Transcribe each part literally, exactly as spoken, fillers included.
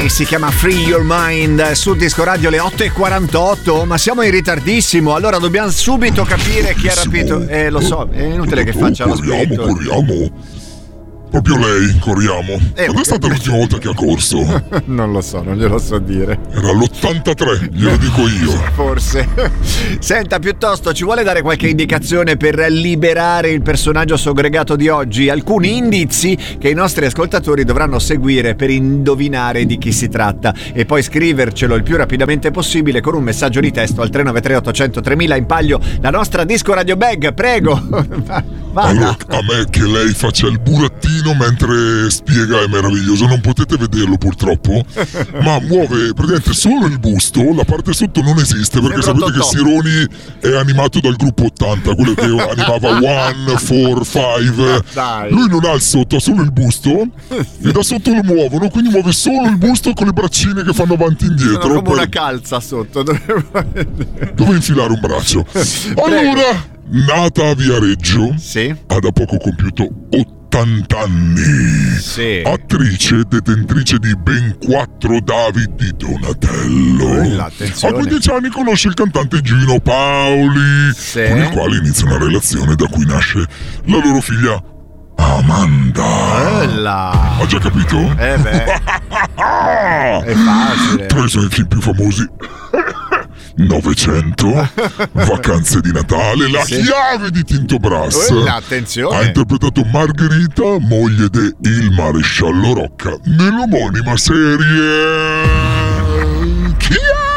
e si chiama Free Your Mind su Disco Radio alle otto e quarantotto, ma siamo in ritardissimo, allora dobbiamo subito capire chi ha rapito. Eh, lo so, è inutile che faccia lo spirito. Corriamo, corriamo. Proprio lei, corriamo. Eh, Quando è stata l'ultima volta che ha corso? Non lo so, non glielo so dire. Era l'ottantatré, glielo dico io. Forse. Senta, piuttosto, ci vuole dare qualche indicazione per liberare il personaggio sogregato di oggi? Alcuni indizi che i nostri ascoltatori dovranno seguire per indovinare di chi si tratta e poi scrivercelo il più rapidamente possibile con un messaggio di testo al tre nove tre otto zero zero tremila in palio la nostra Disco Radio Bag, prego. Vada. Allora, a me che lei faccia il burattino mentre spiega è meraviglioso. Non potete vederlo purtroppo, ma muove praticamente solo il busto. La parte sotto non esiste perché Sembra sapete Totò. che Sironi è animato dal gruppo ottanta, quello che animava One, Four, Five. Dai. Lui non ha il sotto, ha solo il busto e da sotto lo muovono, quindi muove solo il busto con le braccine che fanno avanti e indietro. Sono come Per- una calza sotto. dove infilare un braccio. Allora, nata a Viareggio, Sì. ha da poco compiuto ottanta anni. Sì. Attrice detentrice di ben quattro David di Donatello. Bella, A attenzione. quindici anni conosce il cantante Gino Paoli, Sì. con il quale inizia una relazione da cui nasce la loro figlia Amanda. Bella. Ha già capito? Eh beh, è facile. Tra i suoi film più famosi Novecento, Vacanze di Natale, La Sì. chiave di Tinto Brass. Bella, Ha attenzione. interpretato Margherita, moglie de Il Maresciallo Rocca, nell'omonima serie. Chi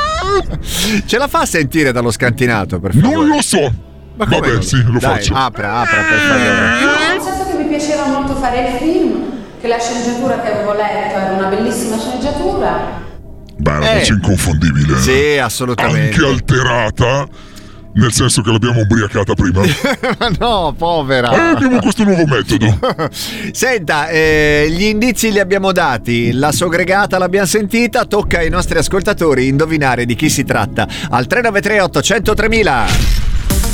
è? Ce la fa a sentire dallo scantinato, per favore? Non lo so. Ma come Vabbè, non- sì, lo Dai, faccio. apra, apra, per favore. Ho pensato che mi piaceva molto fare il film, che la sceneggiatura che avevo letto era una bellissima sceneggiatura. Beh, una Eh. voce inconfondibile. Sì, assolutamente. Anche alterata, nel senso che l'abbiamo ubriacata prima. Ma no, povera. Eh, abbiamo questo nuovo metodo. Senta, eh, gli indizi li abbiamo dati, la sogregata l'abbiamo sentita, tocca ai nostri ascoltatori indovinare di chi si tratta. Al tre nove tre otto zero zero tremila.